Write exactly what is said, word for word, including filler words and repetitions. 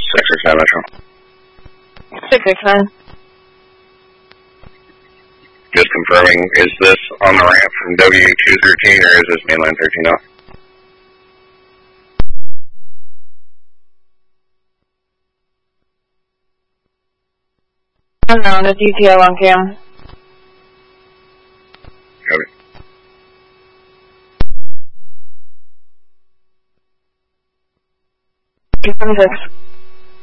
six six nine Metro. six six nine. Just confirming, is this on the ramp from W two thirteen or is this mainline thirteen out? Unknown, the D T L on cam. Copy. two seven six.